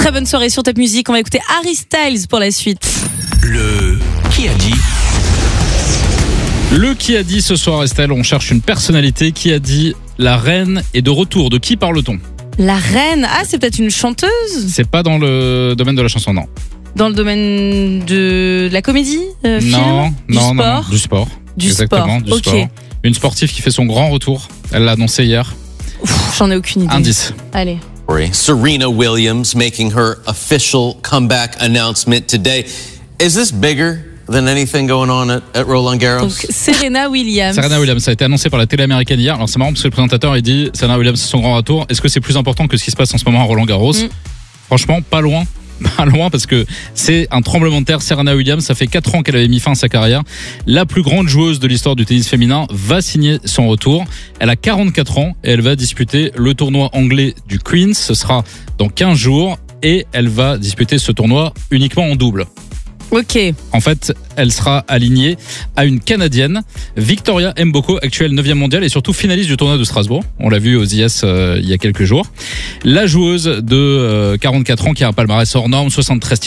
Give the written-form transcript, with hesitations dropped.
Très bonne soirée sur Top Music. On va écouter Harry Styles pour la suite. Le qui a dit. Le qui a dit ce soir, Estelle, on cherche une personnalité. Qui a dit la reine est de retour. De qui parle-t-on? La reine. Ah, c'est peut-être une chanteuse? C'est pas dans le domaine de la chanson, non. Dans le domaine de la comédie, film, Non, du sport. Du Exactement, sport. du Ok. sport. Une sportive qui fait son grand retour. Elle l'a annoncé hier. J'en ai aucune idée. Indice. Allez. Serena Williams making her official comeback announcement today. Is this bigger than anything going on at Roland Garros? Donc Serena Williams. Serena Williams, ça a été annoncé par la télé américaine hier. Alors c'est marrant parce que le présentateur il dit Serena Williams c'est son grand retour. Est-ce que c'est plus important que ce qui se passe en ce moment à Roland Garros? Franchement, pas loin. Pas loin parce que c'est un tremblement de terre. Serena Williams, ça fait 4 ans qu'elle avait mis fin à sa carrière. La plus grande joueuse de l'histoire du tennis féminin va signer son retour. Elle a 44 ans et elle va disputer le tournoi anglais du Queen's. Ce sera dans 15 jours et elle va disputer ce tournoi uniquement en double. Ok. En fait, elle sera alignée à une Canadienne, Victoria Mboko, actuelle 9e mondiale et surtout finaliste du tournoi de Strasbourg. On l'a vu aux IS il y a quelques jours. La joueuse de 44 ans qui a un palmarès hors norme, 73